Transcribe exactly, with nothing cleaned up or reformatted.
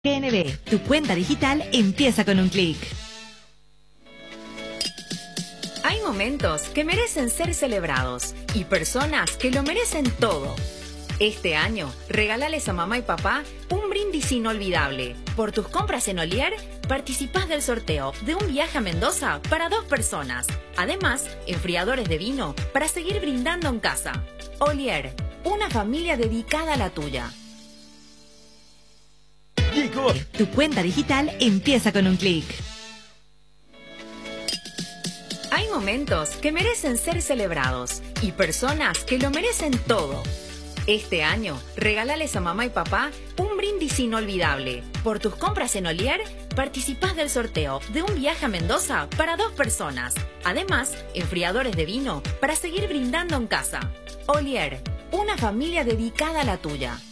G N B, tu cuenta digital empieza con un clic. Hay momentos que merecen ser celebrados y personas que lo merecen todo. Este año, regálales a mamá y papá un brindis inolvidable. Por tus compras en Olier, participás del sorteo de un viaje a Mendoza para dos personas. Además, enfriadores de vino para seguir brindando en casa. Olier, una familia dedicada a la tuya. Tu cuenta digital empieza con un clic. Hay momentos que merecen ser celebrados y personas que lo merecen todo. Este año, regálales a mamá y papá un brindis inolvidable. Por tus compras en Olier, participás del sorteo de un viaje a Mendoza para dos personas. Además, enfriadores de vino para seguir brindando en casa. Olier, una familia dedicada a la tuya.